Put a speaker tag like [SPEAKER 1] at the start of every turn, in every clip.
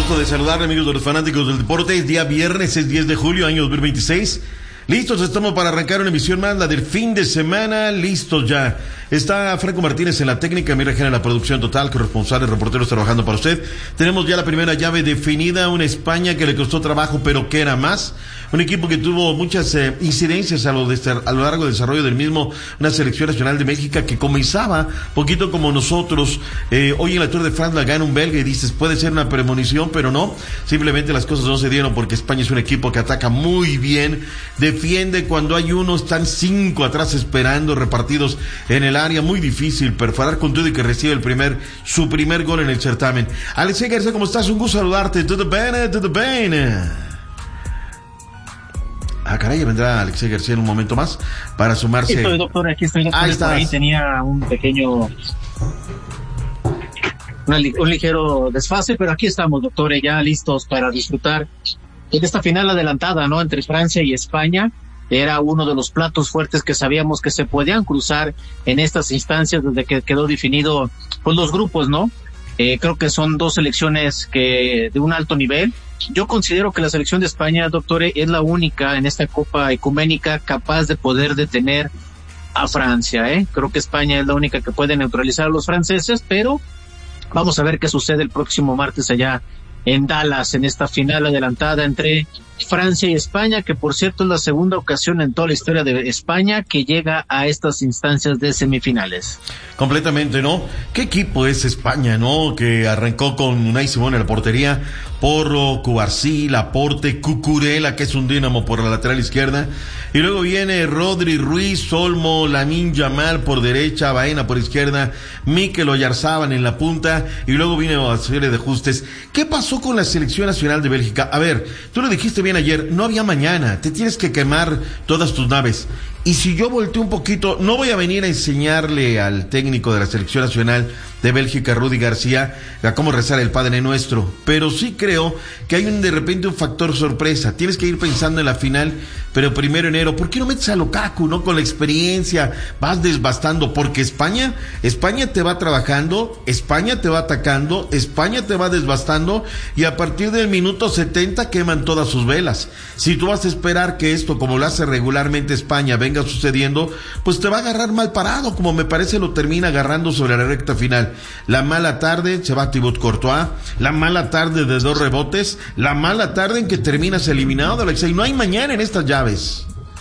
[SPEAKER 1] Gusto de saludar, amigos de los fanáticos del deporte. Es día viernes, es 10 de julio, año 2026. Listos estamos para arrancar una emisión más, la del fin de semana. Listos ya. Está Franco Martínez en la técnica, Mira Jena en la producción total, corresponsables, reporteros trabajando para usted. Tenemos ya la primera llave definida, una España que le costó trabajo, pero que era más. Un equipo que tuvo muchas incidencias a lo largo del desarrollo del mismo. Una selección nacional de México que comenzaba poquito como nosotros. Hoy en la Tour de France la gana un belga y dices, puede ser una premonición, pero no. Simplemente las cosas no se dieron porque España es un equipo que ataca muy bien, defiende cuando hay uno, están 5 atrás esperando, repartidos en el área, muy difícil perforar con todo y que recibe su primer gol en el certamen. Alexei García, ¿cómo estás? Un gusto saludarte. ¿Todo bien? ¿Todo bien? Ah, caray, vendrá Alexei García en un momento más para sumarse.
[SPEAKER 2] Aquí estoy, doctor,
[SPEAKER 1] Ahí estás.
[SPEAKER 2] Por ahí tenía un pequeño, un ligero desfase, pero aquí estamos, doctor, ya listos para disfrutar de esta final adelantada, ¿no? Entre Francia y España. Era uno de los platos fuertes que sabíamos que se podían cruzar en estas instancias desde que quedó definido, pues, los grupos, ¿no? Creo que son dos selecciones de un alto nivel. Yo considero que la selección de España, doctor, es la única en esta Copa Ecuménica capaz de poder detener a Francia, Creo que España es la única que puede neutralizar a los franceses, pero vamos a ver qué sucede el próximo martes allá en Dallas, en esta final adelantada entre Francia y España, que por cierto es la segunda ocasión en toda la historia de España que llega a estas instancias de semifinales.
[SPEAKER 1] Completamente, ¿no? ¿Qué equipo es España, no? Que arrancó con Unai Simón en la portería, Porro, Cubarsí, Laporte, Cucurella, que es un dínamo por la lateral izquierda, y luego viene Rodri, Ruiz, Olmo, Lamine Yamal por derecha, Baena por izquierda, Mikel Oyarzabal en la punta, y luego viene una serie de ajustes. ¿Qué pasó con la selección nacional de Bélgica? A ver, tú lo dijiste bien ayer, no había mañana, te tienes que quemar todas tus naves. Y si yo volteo un poquito, no voy a venir a enseñarle al técnico de la selección nacional de Bélgica, Rudi García, a cómo rezar el Padre Nuestro, pero sí creo que hay de repente un factor sorpresa. Tienes que ir pensando en la final, pero 1 de enero, ¿por qué no metes a Lukaku, no? Con la experiencia, vas desbastando, porque España te va trabajando, España te va atacando, España te va desbastando, y a partir del minuto 70 queman todas sus velas. Si tú vas a esperar que esto, como lo hace regularmente España, venga sucediendo, pues te va a agarrar mal parado, como me parece lo termina agarrando sobre la recta final. La mala tarde se va Thibaut Courtois, la mala tarde de 2 rebotes, la mala tarde en que terminas eliminado, Alexei. No hay mañana en estas llaves.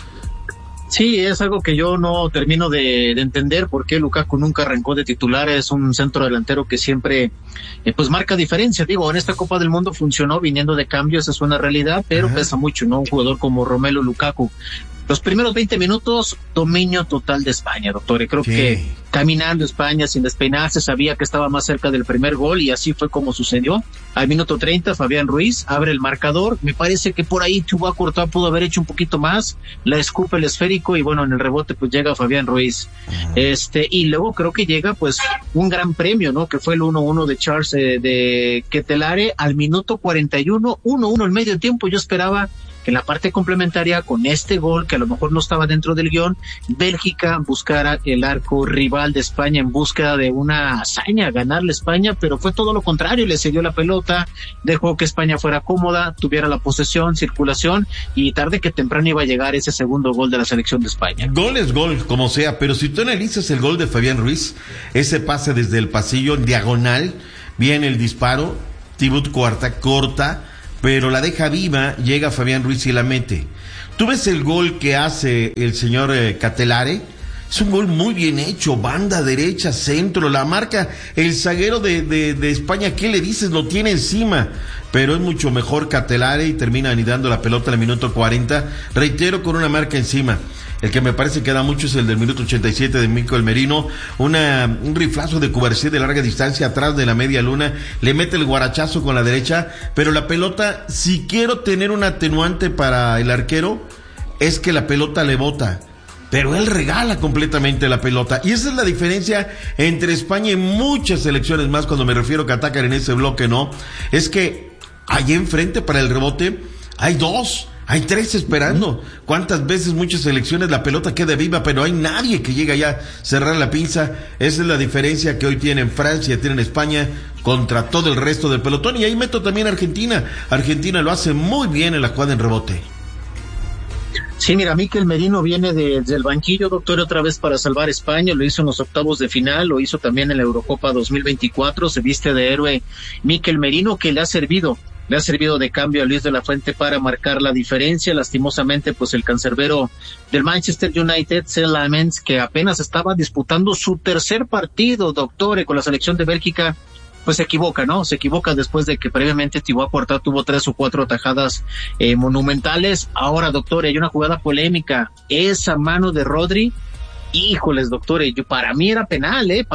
[SPEAKER 2] Sí, es algo que yo no termino de entender por qué Lukaku nunca arrancó de titular. Es un centro delantero que siempre pues marca diferencia. Digo, en esta Copa del Mundo funcionó viniendo de cambio, esa es una realidad, pero pesa mucho, ¿no? Un jugador como Romelu Lukaku. Los primeros 20 minutos, dominio total de España, doctor. Creo que caminando España sin despeinarse, sabía que estaba más cerca del primer gol y así fue como sucedió. Al minuto 30, Fabián Ruiz abre el marcador. Me parece que por ahí Thibaut Courtois pudo haber hecho un poquito más. La escupe el esférico y bueno, en el rebote pues llega Fabián Ruiz. Y luego creo que llega pues un gran premio, ¿no? Que fue el 1-1 de Charles de Ketelare al minuto 41, 1-1 en medio tiempo. Yo esperaba que en la parte complementaria, con este gol que a lo mejor no estaba dentro del guión, Bélgica buscara el arco rival de España en búsqueda de una hazaña, ganarle a España, pero fue todo lo contrario. Le cedió la pelota, dejó que España fuera cómoda, tuviera la posesión, circulación, y tarde que temprano iba a llegar ese segundo gol de la selección de España.
[SPEAKER 1] Gol es gol, como sea, pero si tú analizas el gol de Fabián Ruiz, ese pase desde el pasillo en diagonal, viene el disparo, Thibaut Courtois corta, pero la deja viva, llega Fabián Ruiz y la mete. ¿Tú ves el gol que hace el señor Ketelare? Es un gol muy bien hecho, banda derecha, centro, la marca, el zaguero de España, ¿qué le dices? Lo tiene encima, pero es mucho mejor Ketelare y termina anidando la pelota en el minuto 40, reitero, con una marca encima. El que me parece que da mucho es el del minuto 87 de Mikel Merino, un riflazo de Cubarsí de larga distancia atrás de la media luna, le mete el guarachazo con la derecha, pero la pelota, si quiero tener un atenuante para el arquero, es que la pelota le bota, pero él regala completamente la pelota, y esa es la diferencia entre España y muchas selecciones más cuando me refiero que atacan en ese bloque, ¿no? Es que allí enfrente para el rebote hay 2, Hay 3 esperando. ¿Cuántas veces, muchas selecciones, la pelota queda viva, pero hay nadie que llega ya a cerrar la pinza? Esa es la diferencia que hoy tienen Francia, tienen España contra todo el resto del pelotón. Y ahí meto también a Argentina. Argentina lo hace muy bien en la jugada en rebote.
[SPEAKER 2] Sí, mira, Mikel Merino viene del banquillo, doctor, otra vez para salvar España, lo hizo en los octavos de final, lo hizo también en la Eurocopa 2024, se viste de héroe Mikel Merino, que le ha servido de cambio a Luis de la Fuente para marcar la diferencia. Lastimosamente, pues el cancerbero del Manchester United, Sean Lamens, que apenas estaba disputando su tercer partido, doctor, con la selección de Bélgica, pues se equivoca, ¿no? Se equivoca después de que previamente Thibaut Courtois tuvo 3 o 4 atajadas monumentales. Ahora, doctor, hay una jugada polémica. Esa mano de Rodri, híjoles, doctor, para mí era penal, y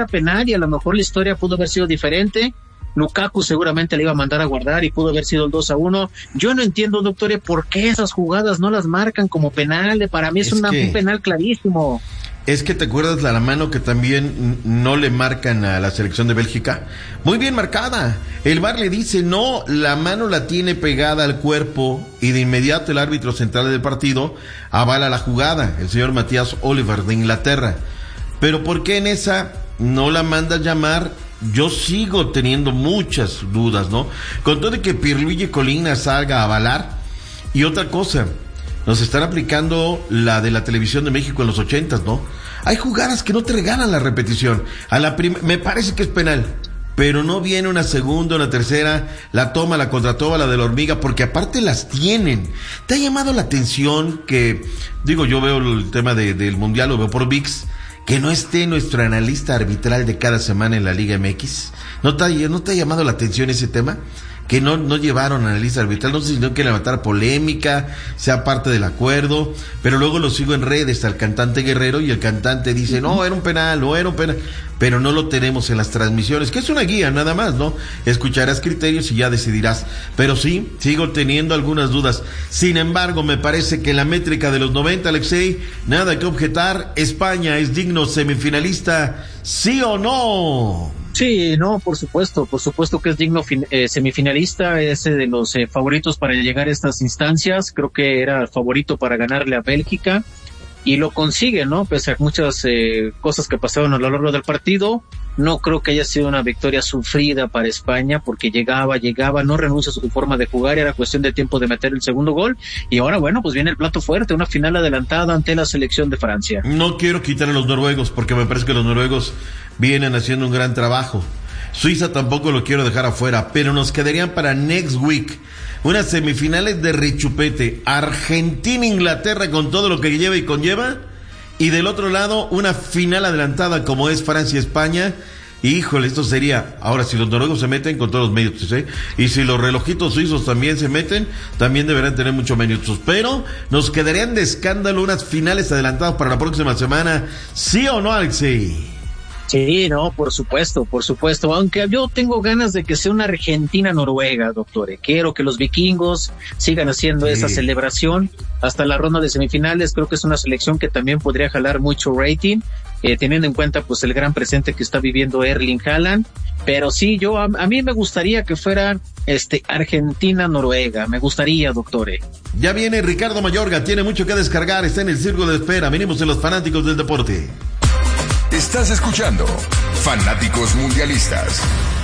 [SPEAKER 2] a lo mejor la historia pudo haber sido diferente. Lukaku seguramente le iba a mandar a guardar y pudo haber sido el 2-1. Yo no entiendo, doctor, por qué esas jugadas no las marcan como penal. Para mí es un penal clarísimo.
[SPEAKER 1] Es que te acuerdas la mano que también no le marcan a la selección de Bélgica. Muy bien marcada. El VAR le dice no, la mano la tiene pegada al cuerpo y de inmediato el árbitro central del partido avala la jugada, el señor Matías Oliver de Inglaterra. Pero ¿por qué en esa no la manda llamar? Yo sigo teniendo muchas dudas, ¿no? Con todo de que Pierluigi Colina salga a avalar. Y otra cosa, nos están aplicando la de la televisión de México en los 80s, ¿no? Hay jugadas que no te regalan la repetición. Me parece que es penal, pero no viene una segunda, una tercera, la toma, la contratoma, la de la hormiga, porque aparte las tienen. ¿Te ha llamado la atención que, yo veo el tema del Mundial, lo veo por ViX, que no esté nuestro analista arbitral de cada semana en la Liga MX? ¿No te ha llamado la atención ese tema? Que no llevaron analista arbitral, no sé si no quieren levantar polémica, sea parte del acuerdo, pero luego lo sigo en redes al cantante Guerrero y el cantante dice, no, era un penal, pero no lo tenemos en las transmisiones, que es una guía nada más, ¿no? Escucharás criterios y ya decidirás, pero sí, sigo teniendo algunas dudas. Sin embargo, me parece que la métrica de los 90, Alexei, nada que objetar. España es digno semifinalista, ¿sí o no?
[SPEAKER 2] Sí, no, por supuesto que es digno semifinalista, es de los favoritos para llegar a estas instancias. Creo que era el favorito para ganarle a Bélgica y lo consigue, ¿no? Pese a muchas cosas que pasaron a lo largo del partido. No creo que haya sido una victoria sufrida para España, porque llegaba, no renuncia a su forma de jugar, era cuestión de tiempo de meter el segundo gol, y ahora pues viene el plato fuerte, una final adelantada ante la selección de Francia.
[SPEAKER 1] No quiero quitar a los noruegos, porque me parece que los noruegos vienen haciendo un gran trabajo. Suiza tampoco lo quiero dejar afuera, pero nos quedarían para next week unas semifinales de rechupete, Argentina-Inglaterra con todo lo que lleva y conlleva, y del otro lado una final adelantada como es Francia-España. Híjole, esto sería, ahora si los noruegos se meten con todos los méritos, y si los relojitos suizos también se meten, también deberán tener muchos méritos, pero nos quedarían de escándalo unas finales adelantadas para la próxima semana, ¿sí o no, Alexei?
[SPEAKER 2] Sí, no, por supuesto, aunque yo tengo ganas de que sea una Argentina-Noruega, doctor. Quiero que los vikingos sigan haciendo esa celebración hasta la ronda de semifinales. Creo que es una selección que también podría jalar mucho rating, teniendo en cuenta pues el gran presente que está viviendo Erling Haaland. Pero sí, a mí me gustaría que fuera Argentina-Noruega, me gustaría, doctor.
[SPEAKER 1] Ya viene Ricardo Mayorga, tiene mucho que descargar, está en el círculo de espera. Venimos en los fanáticos del deporte.
[SPEAKER 3] Estás escuchando Fanáticos Mundialistas.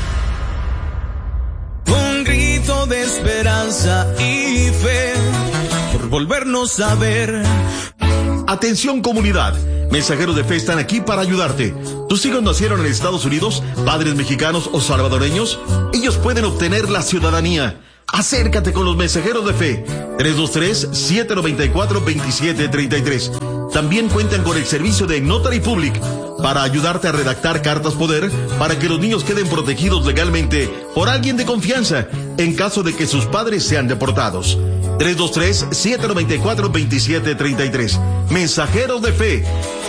[SPEAKER 4] Un grito de esperanza y fe por volvernos a ver.
[SPEAKER 1] Atención, comunidad. Mensajeros de Fe están aquí para ayudarte. ¿Tus hijos nacieron en Estados Unidos, padres mexicanos o salvadoreños? Ellos pueden obtener la ciudadanía. Acércate con los Mensajeros de Fe. 323-794-2733. También cuentan con el servicio de Notary Public para ayudarte a redactar cartas poder para que los niños queden protegidos legalmente por alguien de confianza en caso de que sus padres sean deportados. 323-794-2733. Mensajeros de Fe.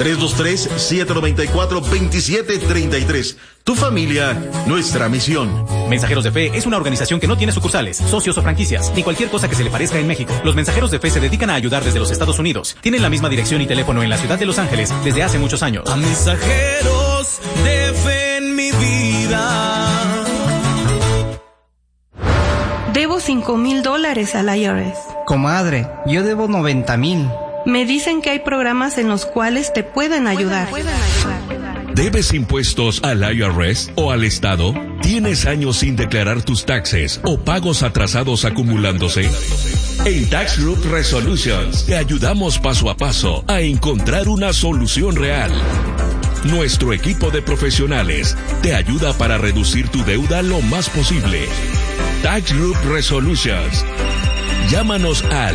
[SPEAKER 1] 323-794-2733. Tu familia, nuestra misión.
[SPEAKER 5] Mensajeros de Fe es una organización que no tiene sucursales, socios o franquicias, ni cualquier cosa que se le parezca en México. Los Mensajeros de Fe se dedican a ayudar desde los Estados Unidos. Tienen la misma dirección y teléfono en la ciudad de Los Ángeles desde hace muchos años.
[SPEAKER 4] A mensajeros de fe en mi vida.
[SPEAKER 6] Debo $5,000 al IRS. Comadre, yo debo 90,000.
[SPEAKER 7] Me dicen que hay programas en los cuales te pueden ayudar.
[SPEAKER 8] ¿Debes impuestos al IRS o al Estado? ¿Tienes años sin declarar tus taxes o pagos atrasados acumulándose? En Tax Group Resolutions te ayudamos paso a paso a encontrar una solución real. Nuestro equipo de profesionales te ayuda para reducir tu deuda lo más posible. Tax Group Resolutions. Llámanos al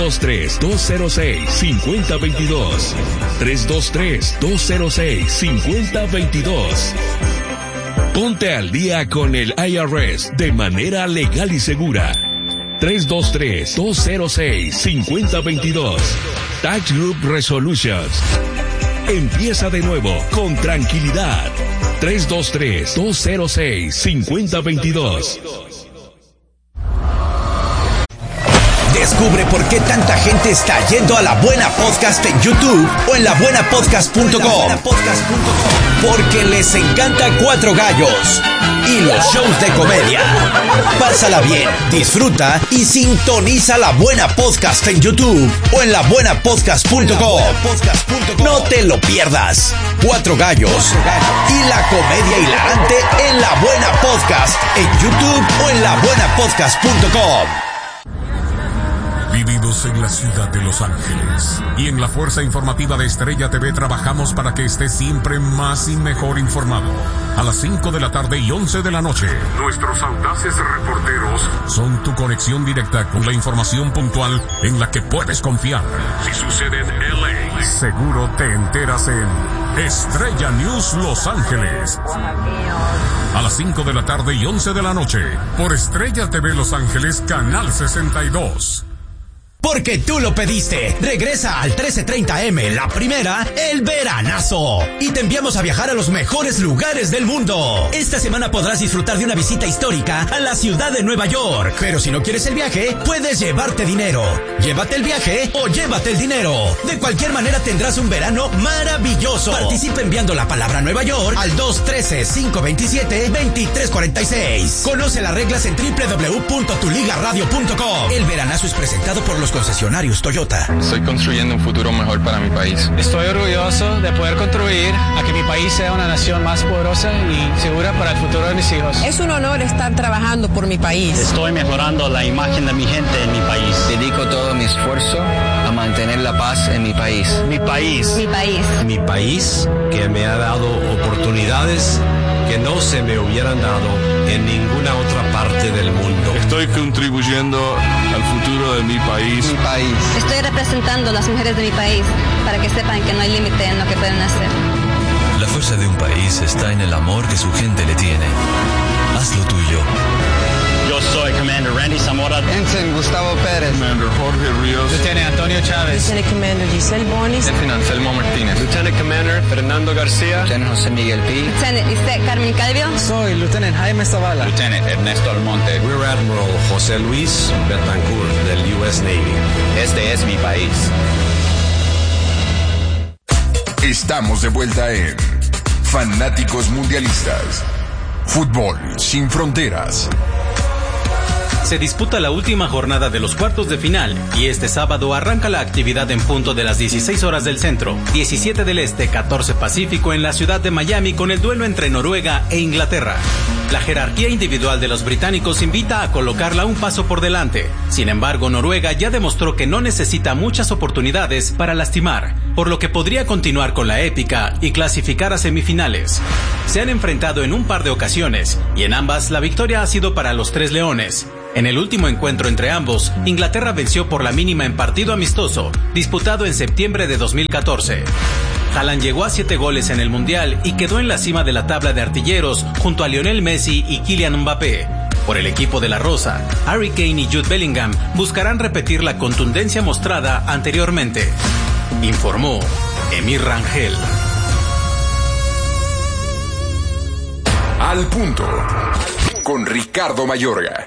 [SPEAKER 8] 323-206-5022. 323-206-5022. Ponte al día con el IRS de manera legal y segura. 323-206-5022. Tax Group Resolutions. Empieza de nuevo con tranquilidad. 323-206-5022.
[SPEAKER 9] Descubre por qué tanta gente está yendo a La Buena Podcast en YouTube o en labuenapodcast.com. Porque les encanta Cuatro Gallos y los shows de comedia. Pásala bien, disfruta y sintoniza La Buena Podcast en YouTube o en labuenapodcast.com. No te lo pierdas. Cuatro Gallos y la comedia hilarante en La Buena Podcast en YouTube o en labuenapodcast.com.
[SPEAKER 10] Vividos en la ciudad de Los Ángeles y en la fuerza informativa de Estrella TV trabajamos para que estés siempre más y mejor informado. A las 5 de la tarde y 11 de la noche, nuestros audaces reporteros son tu conexión directa con la información puntual en la que puedes confiar. Si sucede en LA, seguro te enteras en Estrella News Los Ángeles. A las 5 de la tarde y 11 de la noche, por Estrella TV Los Ángeles, Canal 62.
[SPEAKER 9] Porque tú lo pediste. Regresa al 1330M, la primera, el veranazo. Y te enviamos a viajar a los mejores lugares del mundo. Esta semana podrás disfrutar de una visita histórica a la ciudad de Nueva York. Pero si no quieres el viaje, puedes llevarte dinero. Llévate el viaje o llévate el dinero. De cualquier manera tendrás un verano maravilloso. Participa enviando la palabra Nueva York al 213-527-2346. Conoce las reglas en www.tuligaradio.com. El veranazo es presentado por los concesionarios Toyota.
[SPEAKER 11] Estoy construyendo un futuro mejor para mi país.
[SPEAKER 12] Estoy orgulloso de poder contribuir a que mi país sea una nación más poderosa y segura para el futuro de mis hijos.
[SPEAKER 13] Es un honor estar trabajando por mi país.
[SPEAKER 14] Estoy mejorando la imagen de mi gente en mi país.
[SPEAKER 15] Dedico todo mi esfuerzo a mantener la paz en mi país.
[SPEAKER 14] Mi país.
[SPEAKER 13] Mi país.
[SPEAKER 16] Mi país, que me ha dado oportunidades que no se me hubieran dado en ninguna otra parte del mundo.
[SPEAKER 17] Estoy contribuyendo al futuro de mi país.
[SPEAKER 15] Mi país.
[SPEAKER 18] Estoy representando a las mujeres de mi país para que sepan que no hay límite en lo que pueden hacer.
[SPEAKER 19] La fuerza de un país está en el amor que su gente le tiene. Haz lo tuyo.
[SPEAKER 14] Yo soy Commander Randy Zamora.
[SPEAKER 15] Ensign Gustavo Pérez.
[SPEAKER 17] Commander Jorge Ríos.
[SPEAKER 12] Lieutenant Antonio Chávez.
[SPEAKER 13] Lieutenant Commander Giselle Bonis.
[SPEAKER 11] Lieutenant Anselmo Martínez.
[SPEAKER 14] Lieutenant Commander Fernando García.
[SPEAKER 15] Lieutenant José Miguel P.
[SPEAKER 18] Lieutenant Lisette Carmen Calvio.
[SPEAKER 12] Soy Lieutenant Jaime Zavala.
[SPEAKER 14] Lieutenant Ernesto Almonte.
[SPEAKER 16] Rear Admiral José Luis Betancourt del US Navy.
[SPEAKER 14] Este es mi país.
[SPEAKER 3] Estamos de vuelta en Fanáticos Mundialistas. Fútbol sin fronteras.
[SPEAKER 5] Se disputa la última jornada de los cuartos de final y este sábado arranca la actividad en punto de las 16 horas del centro, 17 del este, 14 pacífico en la ciudad de Miami con el duelo entre Noruega e Inglaterra. La jerarquía individual de los británicos invita a colocarla un paso por delante. Sin embargo, Noruega ya demostró que no necesita muchas oportunidades para lastimar, por lo que podría continuar con la épica y clasificar a semifinales. Se han enfrentado en un par de ocasiones y en ambas la victoria ha sido para los Tres Leones. En el último encuentro entre ambos, Inglaterra venció por la mínima en partido amistoso, disputado en septiembre de 2014. Haaland llegó a 7 goles en el Mundial y quedó en la cima de la tabla de artilleros junto a Lionel Messi y Kylian Mbappé. Por el equipo de la Rosa, Harry Kane y Jude Bellingham buscarán repetir la contundencia mostrada anteriormente. Informó Emir Rangel.
[SPEAKER 3] Al punto, con Ricardo Mayorga.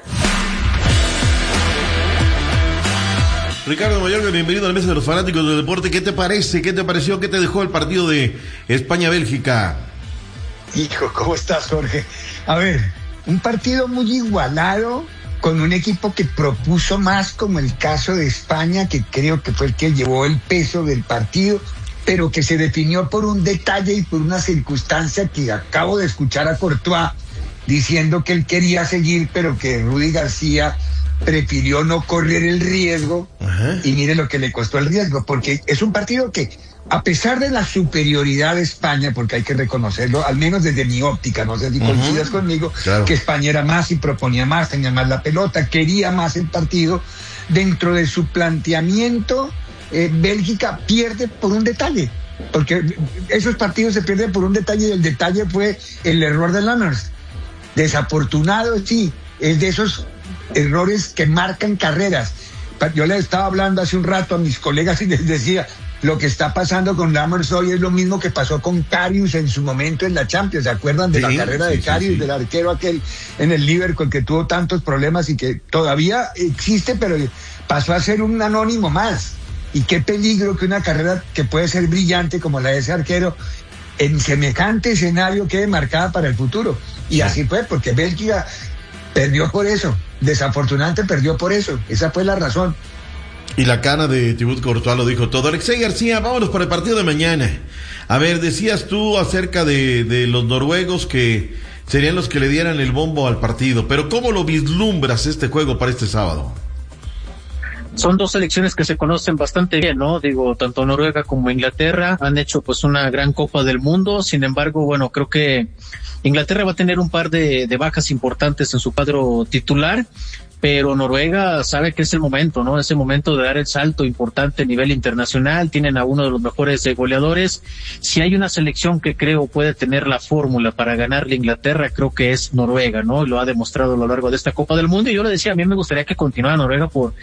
[SPEAKER 1] Ricardo Mayorga, bienvenido a la mesa de los fanáticos del deporte. ¿Qué te parece? ¿Qué te pareció? ¿Qué te dejó el partido de España-Bélgica?
[SPEAKER 20] Hijo, ¿cómo estás, Jorge? A ver, un partido muy igualado, con un equipo que propuso más, como el caso de España, que creo que fue el que llevó el peso del partido, pero que se definió por un detalle y por una circunstancia que acabo de escuchar a Courtois diciendo que él quería seguir, pero que Rudy García prefirió no correr el riesgo. Ajá. Y mire lo que le costó el riesgo, porque es un partido que, a pesar de la superioridad de España, porque hay que reconocerlo, al menos desde mi óptica, no sé si coincidas conmigo, claro, que España era más y proponía más, tenía más la pelota, quería más el partido, dentro de su planteamiento, Bélgica pierde por un detalle, porque esos partidos se pierden por un detalle, y el detalle fue el error de Lammers. Desafortunado, sí, es de esos errores que marcan carreras. Yo le estaba hablando hace un rato a mis colegas y les decía, lo que está pasando con Lammers hoy es lo mismo que pasó con Karius en su momento en la Champions. ¿Se acuerdan de la carrera de Karius, del arquero aquel en el Liverpool que tuvo tantos problemas y que todavía existe, pero pasó a ser un anónimo más? Y qué peligro que una carrera que puede ser brillante como la de ese arquero en semejante escenario quede marcada para el futuro. Y así fue, porque Bélgica perdió por eso. Desafortunadamente perdió por eso. Esa fue la razón.
[SPEAKER 1] Y la cara de Thibaut Courtois lo dijo todo. Alexei García, vámonos para el partido de mañana. A ver, decías tú acerca de los noruegos que serían los que le dieran el bombo al partido, pero ¿cómo lo vislumbras este juego para este sábado?
[SPEAKER 2] Son dos selecciones que se conocen bastante bien, ¿no? Digo, tanto Noruega como Inglaterra han hecho pues una gran Copa del Mundo. Sin embargo, bueno, creo que Inglaterra va a tener un par de bajas importantes en su cuadro titular, pero Noruega sabe que es el momento, ¿no? Es el momento de dar el salto importante a nivel internacional. Tienen a uno de los mejores goleadores. Si hay una selección que creo puede tener la fórmula para ganarle a Inglaterra, creo que es Noruega, ¿no? Lo ha demostrado a lo largo de esta Copa del Mundo. Y yo le decía, a mí me gustaría que continuara Noruega por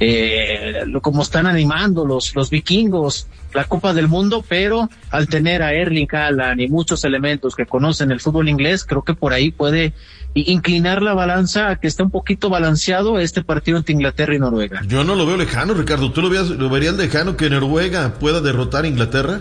[SPEAKER 2] como están animando los vikingos la Copa del Mundo, pero al tener a Erling Haaland y muchos elementos que conocen el fútbol inglés, creo que por ahí puede inclinar la balanza a que esté un poquito balanceado este partido entre Inglaterra y Noruega.
[SPEAKER 1] Yo no lo veo lejano, Ricardo. ¿Tú lo verías lejano que Noruega pueda derrotar a Inglaterra?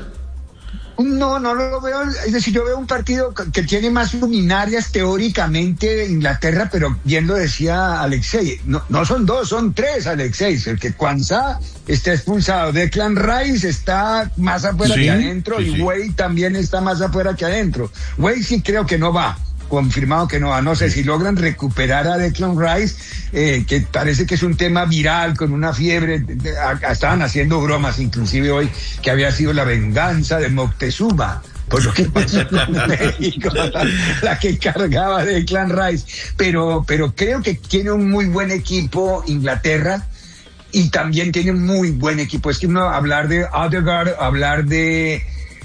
[SPEAKER 20] No lo veo. Es decir, yo veo un partido que tiene más luminarias teóricamente de Inglaterra, pero bien lo decía Alexei, no son dos, son tres, Alexei. El que Quansah está expulsado, Declan Rice está más afuera que adentro, y Wade también está más afuera que adentro. Wade sí creo que no va. Confirmado que no va. No sé si logran recuperar a Declan Rice, que parece que es un tema viral con una fiebre. Estaban haciendo bromas inclusive hoy que había sido la venganza de Moctezuma por lo que pasó con México, la que cargaba Declan Rice, pero creo que tiene un muy buen equipo Inglaterra, y también tiene un muy buen equipo. Es que uno hablar de Odegaard, hablar de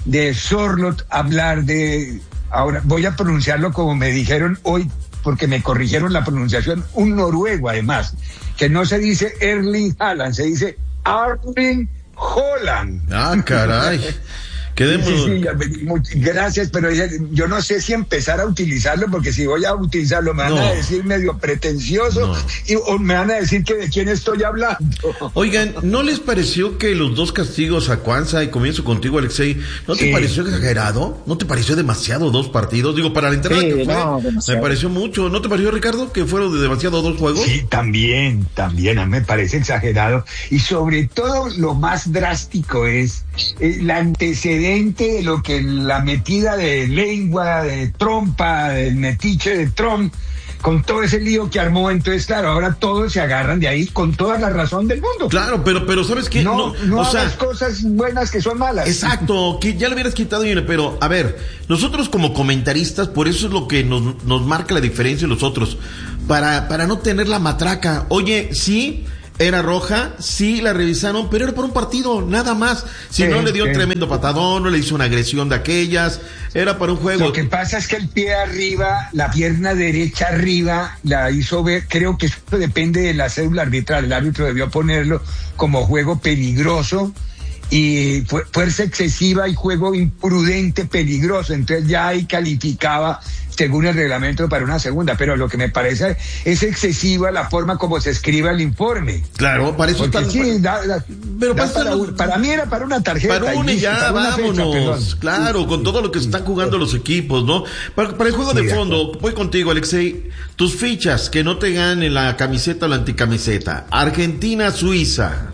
[SPEAKER 20] Sorloth, hablar de... Ahora voy a pronunciarlo como me dijeron hoy, porque me corrigieron la pronunciación, un noruego además, que no se dice Erling Haaland, se dice Erling Haaland.
[SPEAKER 1] Ah, caray. Quedemos...
[SPEAKER 20] Sí, gracias, pero yo no sé si empezar a utilizarlo, porque si voy a utilizarlo me van a decir medio pretencioso, o me van a decir que de quién estoy hablando.
[SPEAKER 1] Oigan, ¿no les pareció que los dos castigos a Quansah, y comienzo contigo, Alexei, ¿no te pareció exagerado? ¿No te pareció demasiado 2 partidos? Digo, para la entrada que fue, me pareció mucho. ¿No te pareció, Ricardo, que fueron demasiado 2 juegos?
[SPEAKER 20] Sí, también, a mí me parece exagerado, y sobre todo lo más drástico es la antecedente de lo que la metida de lengua, de trompa, del metiche de Trump, con todo ese lío que armó. Entonces, claro, ahora todos se agarran de ahí con toda la razón del mundo.
[SPEAKER 1] Claro, pero ¿sabes qué?
[SPEAKER 20] No hagas cosas buenas que son malas.
[SPEAKER 1] Exacto, que ya le hubieras quitado, pero a ver, nosotros como comentaristas, por eso es lo que nos marca la diferencia de los otros, para no tener la matraca. Oye, sí, era roja, sí la revisaron, pero era por un partido, nada más. Si no le dio un tremendo patadón, no le hizo una agresión de aquellas, era para un juego.
[SPEAKER 20] Lo que pasa es que el pie arriba, la pierna derecha arriba, la hizo ver. Creo que eso depende de la cédula arbitral. El árbitro debió ponerlo como juego peligroso, y fuerza excesiva y juego imprudente peligroso. Entonces ya ahí calificaba según el reglamento para una segunda, pero lo que me parece es excesiva la forma como se escribe el informe.
[SPEAKER 1] Claro, para eso
[SPEAKER 20] porque sí, pero para mí era para una tarjeta.
[SPEAKER 1] Para una y ya, vámonos.
[SPEAKER 20] Fecha,
[SPEAKER 1] claro, con todo lo que se están jugando los equipos, ¿no? Para el juego de fondo, voy contigo, Alexei. Tus fichas, que no te ganen la camiseta o la anticamiseta. Argentina, Suiza.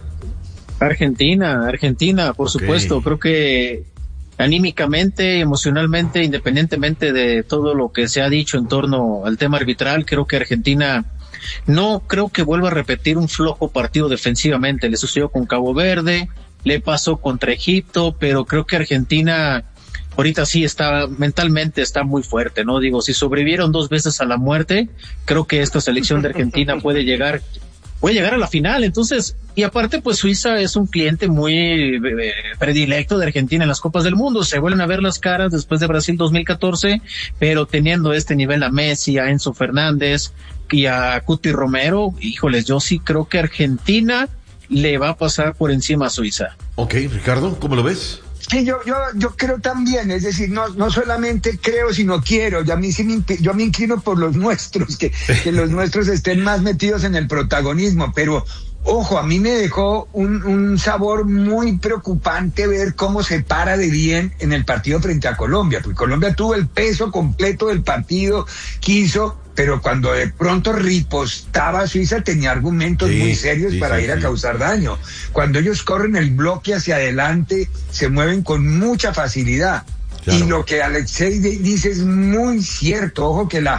[SPEAKER 2] Argentina, por supuesto. Creo que anímicamente, emocionalmente, independientemente de todo lo que se ha dicho en torno al tema arbitral, creo que Argentina no creo que vuelva a repetir un flojo partido defensivamente. Le sucedió con Cabo Verde, le pasó contra Egipto, pero creo que Argentina ahorita sí mentalmente está muy fuerte, ¿no? Digo, si sobrevivieron 2 veces a la muerte, creo que esta selección de Argentina puede llegar a la final. Entonces, y aparte pues Suiza es un cliente muy predilecto de Argentina en las Copas del Mundo. Se vuelven a ver las caras después de Brasil 2014, pero teniendo este nivel a Messi, a Enzo Fernández y a Cuti Romero, híjoles, yo sí creo que Argentina le va a pasar por encima a Suiza.
[SPEAKER 1] Ok, Ricardo, ¿cómo lo ves?
[SPEAKER 20] Sí, yo creo también, es decir, no solamente creo, sino quiero. Yo me inclino por los nuestros, que los nuestros estén más metidos en el protagonismo, pero ojo, a mí me dejó un sabor muy preocupante ver cómo se para de bien en el partido frente a Colombia, porque Colombia tuvo el peso completo del partido, quiso, pero cuando de pronto ripostaba Suiza tenía argumentos muy serios para ir a causar daño. Cuando ellos corren el bloque hacia adelante, se mueven con mucha facilidad. Claro. Y lo que Alexei dice es muy cierto. Ojo que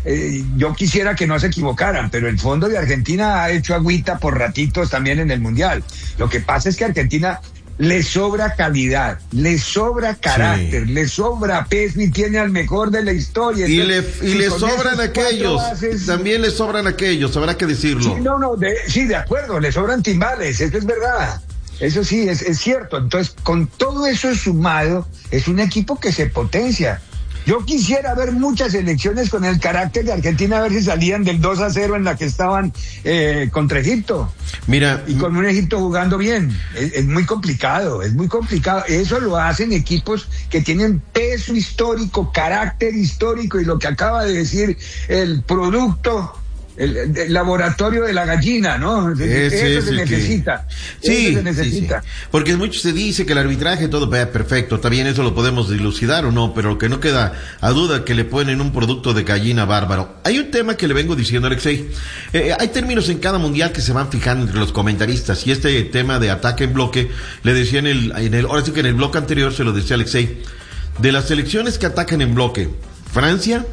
[SPEAKER 20] yo quisiera que no se equivocaran, pero el fondo de Argentina ha hecho agüita por ratitos también en el Mundial. Lo que pasa es que a Argentina le sobra calidad, le sobra carácter, le sobra peso y tiene al mejor de la historia.
[SPEAKER 1] Entonces, y le sobran aquellos, también le sobran aquellos, habrá que decirlo.
[SPEAKER 20] Sí, de acuerdo, le sobran timbales, eso es verdad. Eso sí, es cierto. Entonces, con todo eso sumado, es un equipo que se potencia. Yo quisiera ver muchas elecciones con el carácter de Argentina, a ver si salían del 2-0 en la que estaban contra Egipto.
[SPEAKER 1] Mira,
[SPEAKER 20] y con un Egipto jugando bien. Es muy complicado, es muy complicado. Eso lo hacen equipos que tienen peso histórico, carácter histórico, y lo que acaba de decir el producto, el laboratorio de la gallina, ¿no? Eso se necesita.
[SPEAKER 1] Sí, porque mucho se dice que el arbitraje, todo perfecto, está bien, eso lo podemos dilucidar o no, pero lo que no queda a duda que le ponen un producto de gallina bárbaro. Hay un tema que le vengo diciendo, Alexei. Hay términos en cada mundial que se van fijando entre los comentaristas, y este tema de ataque en bloque, le decía ahora sí que en el bloque anterior se lo decía Alexei, de las selecciones que atacan en bloque, Francia,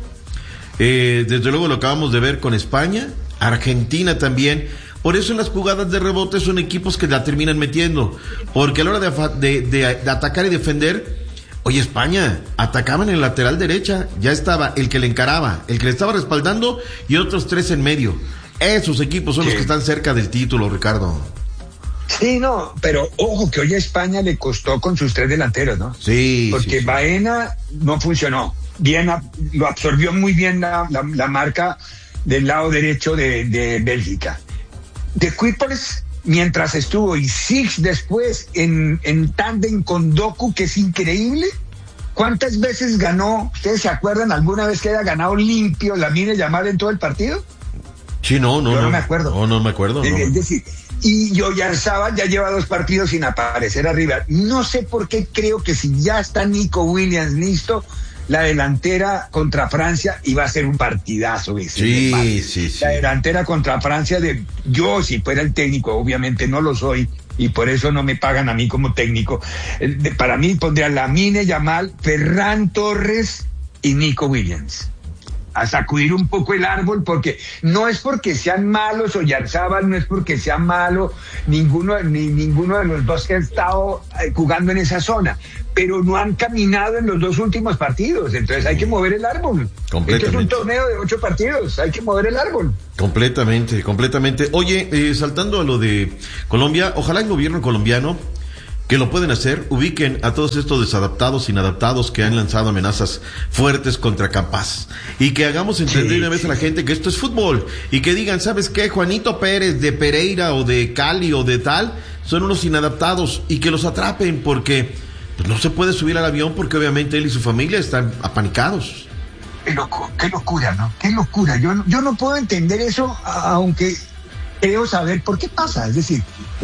[SPEAKER 1] desde luego lo acabamos de ver con España, Argentina también. Por eso en las jugadas de rebote son equipos que la terminan metiendo, porque a la hora de atacar y defender, oye, España atacaban en el lateral derecha, ya estaba el que le encaraba, el que le estaba respaldando y otros 3 en medio. Esos equipos son los que están cerca del título, Ricardo.
[SPEAKER 20] Sí, no, pero ojo que hoy a España le costó con sus 3 delanteros, ¿no?
[SPEAKER 1] Sí.
[SPEAKER 20] Porque Baena no funcionó. Bien, lo absorbió muy bien la marca del lado derecho de Bélgica. De Kuipers, mientras estuvo, y Six después en tándem con Doku, que es increíble. ¿Cuántas veces ganó? ¿Ustedes se acuerdan alguna vez que haya ganado limpio Lamine Yamal en todo el partido?
[SPEAKER 1] Sí, no
[SPEAKER 20] me acuerdo.
[SPEAKER 1] No me acuerdo.
[SPEAKER 20] Es decir, y Oyarzabal ya lleva 2 partidos sin aparecer arriba. No sé por qué creo que si ya está Nico Williams listo, la delantera contra Francia iba a ser un partidazo ese.
[SPEAKER 1] Sí.
[SPEAKER 20] La delantera contra Francia yo si fuera el técnico, obviamente no lo soy, y por eso no me pagan a mí como técnico. Para mí pondría Lamine Yamal, Ferran Torres y Nico Williams. A sacudir un poco el árbol, porque no es porque sean malos Oyarzabal, no es porque sea malo ninguno de los dos que han estado jugando en esa zona, pero no han caminado en los 2 últimos partidos, entonces hay que mover el árbol. Este es un torneo de 8 partidos, hay que mover el árbol.
[SPEAKER 1] Completamente. Oye, saltando a lo de Colombia, ojalá el gobierno colombiano, que lo pueden hacer, ubiquen a todos estos desadaptados, inadaptados que han lanzado amenazas fuertes contra Campas, y que hagamos entender una vez a la gente que esto es fútbol, y que digan, ¿sabes qué? Juanito Pérez de Pereira o de Cali o de tal son unos inadaptados, y que los atrapen, porque pues, no se puede subir al avión porque obviamente él y su familia están apanicados.
[SPEAKER 20] Qué locura, ¿no? Qué locura. Yo no puedo entender eso, aunque creo saber por qué pasa. Es decir,